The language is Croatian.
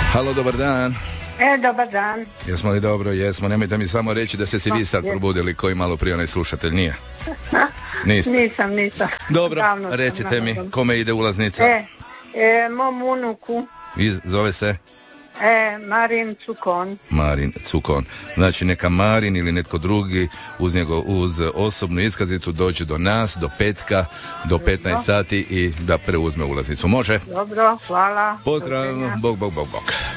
Halo, dobar dan. Dobar dan. Jesmo li dobro? Jesmo. Nemojte mi samo reći da ste se vi sad probudili koji malo prije onaj slušatelj, nije? Niste? Nisam. Dobro, Davno recite mi, kome ide ulaznica? Mom unuku. Zove se? Marin Cukon. Marin Cukon. Znači neka Marin ili netko drugi uz osobnu iskaznicu dođe do nas do petka, do 15 sati i da preuzme ulaznicu. Može? Dobro, hvala. Pozdrav, bog.